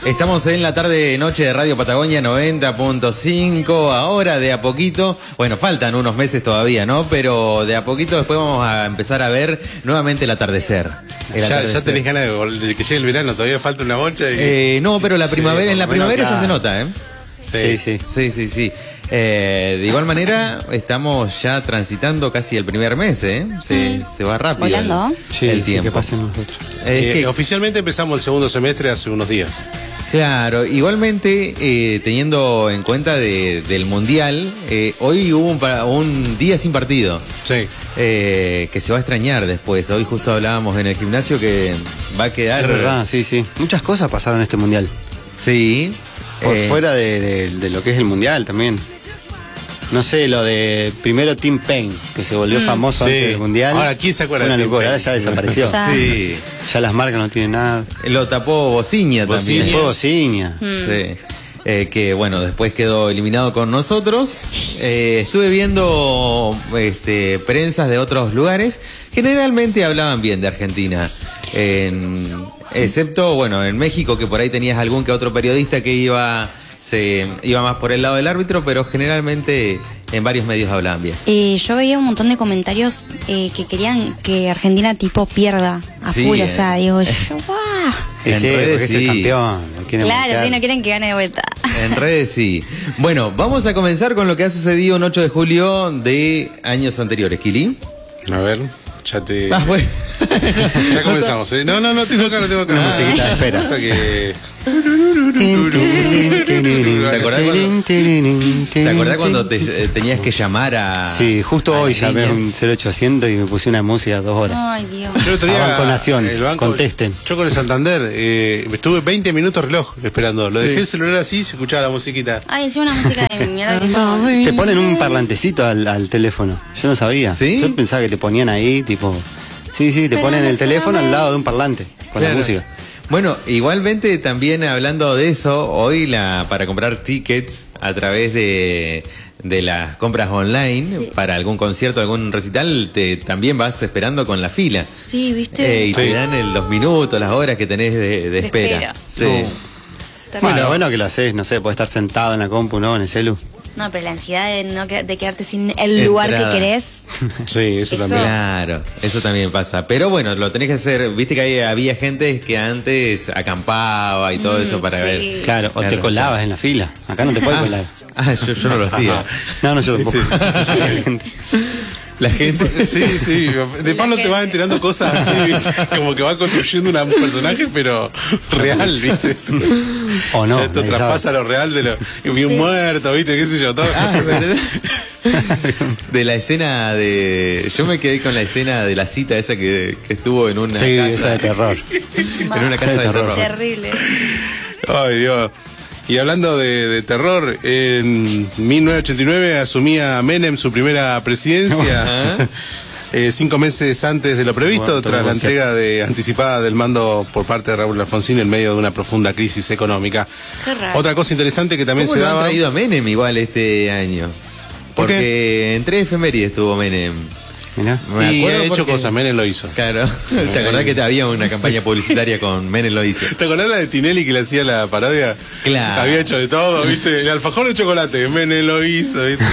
Estamos en la tarde-noche de Radio Patagonia 90.5. Ahora de a poquito, bueno, faltan unos meses todavía, ¿no? Pero de a poquito después vamos a empezar a ver nuevamente el atardecer. Ya tenés ganas de que llegue el verano, todavía falta una bocha. No, pero la primavera, en la primavera ya se nota, ¿eh? Sí. De igual manera, estamos ya transitando casi el primer mes, ¿eh? Se va rápido. Volando. El tiempo. ¿Qué pasa en nosotros? Oficialmente empezamos el segundo semestre hace unos días. Claro, igualmente teniendo en cuenta del Mundial, hoy hubo un día sin partido. Sí. Que se va a extrañar después. Hoy justo hablábamos en el gimnasio que va a quedar... Es verdad, sí. Muchas cosas pasaron en este Mundial. Sí. Por fuera de lo que es el Mundial también. No sé, lo de primero Tim Payne, que se volvió famoso antes del Mundial. Ahora, ¿quién se acuerda de Tim Payne? Ahora ya desapareció. Sí. Ya las marcas no tienen nada. Lo tapó Bociña también. Fue Bociña. Sí. Que bueno, después quedó eliminado con nosotros. Estuve viendo prensas de otros lugares. Generalmente hablaban bien de Argentina. Excepto, bueno, en México, que por ahí tenías algún que otro periodista que iba más por el lado del árbitro, pero generalmente en varios medios hablaban bien. Yo veía un montón de comentarios que querían que Argentina tipo pierda a full, o sea, digo yo, ¡guau! En redes porque es el campeón. Claro, no quieren que gane de vuelta. En redes sí. Bueno, vamos a comenzar con lo que ha sucedido un 8 de julio de años anteriores. ¿Kili? A ver, ya te... Bueno. Ya comenzamos, ¿eh? No, tengo acá. Una musiquita de espera. Pasa que... ¿Te acordás cuando tenías que llamar a... Sí, justo hoy llamé un 0800 y me puse una música 2 horas. Ay, Dios. Yo el otro día, Banco Nación, el banco, contesten. Yo con el Santander estuve 20 minutos reloj esperando. Lo dejé el celular así y se escuchaba la musiquita. Ay, es una música de mierda. Te ponen un parlantecito al teléfono. Yo no sabía. ¿Sí? Yo pensaba que te ponían ahí, tipo... Sí, te ponen el teléfono al lado de un parlante con la música. Bueno, igualmente también hablando de eso, hoy para comprar tickets a través de las compras online para algún concierto, algún recital, también vas esperando con la fila. Sí, ¿viste? Y te dan los minutos, las horas que tenés de espera. Sí. Bueno que lo haces, no sé, podés estar sentado en la compu, ¿no? En el celu. No, pero la ansiedad de quedarte sin el lugar que querés. Sí, eso también. Claro, eso también pasa. Pero bueno, lo tenés que hacer. Viste que había gente que antes acampaba y todo eso para ver. Claro, o te colabas en la fila. Acá no te puedes colar. Yo no lo hacía. No, yo tampoco. La gente. Sí. De paso te vas enterando cosas así, ¿viste? Como que va construyendo un personaje, pero real, ¿viste? O no. Ya esto traspasa lo real de un muerto, ¿viste? ¿Qué sé yo? Todo de la escena de... Yo me quedé con la escena de la cita esa que estuvo en una casa. Esa de terror. En una casa de terror. Terrible. Ay, Dios. Y hablando de terror, en 1989 asumía Menem su primera presidencia, 5 meses antes de lo previsto, tras la entrega anticipada del mando por parte de Raúl Alfonsín en medio de una profunda crisis económica. Qué raro. Otra cosa interesante que también ¿Cómo se lo han daba... traído a Menem igual este año? ¿Por qué? Porque en 3 efemérides estuvo Menem. Mirá. Y ha hecho cosas, Menem lo hizo. Claro. ¿Te acordás que había una campaña publicitaria con Menem lo hizo? ¿Te acordás la de Tinelli que le hacía la parodia? Claro. Había hecho de todo, ¿viste? El alfajor de chocolate, Menem lo hizo, ¿viste?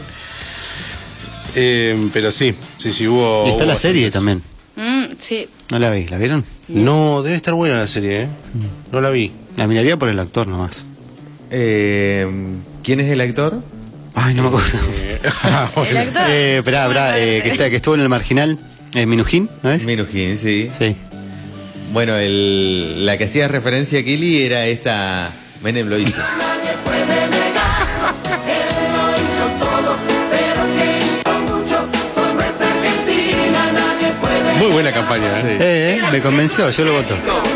Pero sí hubo... Y está la serie también. Sí. ¿No la vi? ¿La vieron? No, debe estar buena la serie, ¿eh? No la vi. La miraría por el actor nomás. ¿Quién es el actor? Ay, no me acuerdo. El actor. Esperá, que estuvo en el Marginal, Minujín, ¿no es? Minujín, sí. Sí. Bueno, la que hacía referencia a Kili era esta... Menem lo hizo. Muy buena campaña, ¿eh? Me convenció, yo lo voto.